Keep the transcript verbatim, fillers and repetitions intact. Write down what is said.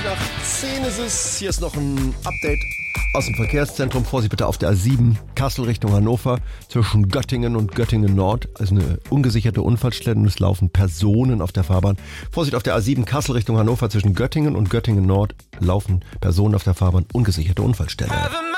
nach zehn ist es. Hier ist noch ein Update aus dem Verkehrszentrum. Vorsicht bitte auf der A sieben, Kassel Richtung Hannover, zwischen Göttingen und Göttingen Nord. Also eine ungesicherte Unfallstelle und es laufen Personen auf der Fahrbahn. Vorsicht auf der A sieben, Kassel Richtung Hannover, zwischen Göttingen und Göttingen Nord laufen Personen auf der Fahrbahn, ungesicherte Unfallstelle.